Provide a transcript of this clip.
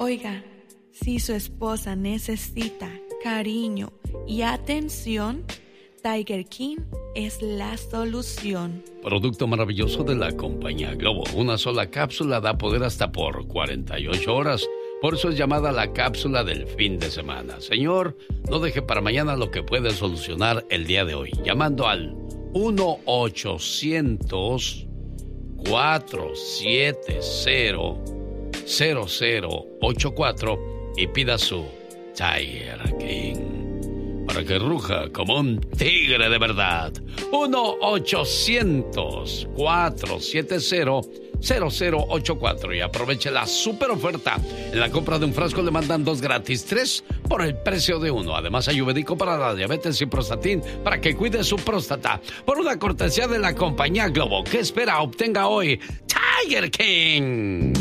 Oiga, si su esposa necesita cariño y atención, Tiger King es la solución. Producto maravilloso de la compañía Globo. Una sola cápsula da poder hasta por 48 horas. Por eso es llamada la cápsula del fin de semana. Señor, no deje para mañana lo que puede solucionar el día de hoy. Llamando al 1-800-470-0084 y pida su Tiger King para que ruja como un tigre de verdad. 1-800-470-0084 y aproveche la super oferta. En la compra de un frasco le mandan 2 gratis, 3 por el precio de 1. Además, ayurvédico para la diabetes y Prostatin para que cuide su próstata. Por una cortesía de la compañía Globo. ¿Qué espera? Obtenga hoy Tiger King.